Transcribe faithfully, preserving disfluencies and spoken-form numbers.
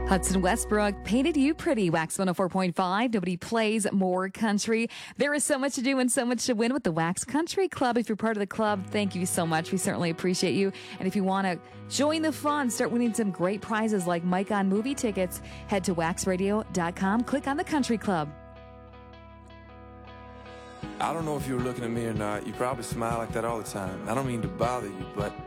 Hudson Westbrook painted you pretty. Wax one oh four point five. Nobody plays more country. There is so much to do and so much to win with the Wax Country Club. If you're part of the club, thank you so much. We certainly appreciate you. And if you want to join the fun, start winning some great prizes like Mike on movie tickets, head to wax radio dot com. Click on the Country Club. I don't know if you were looking at me or not. You probably smile like that all the time. I don't mean to bother you, but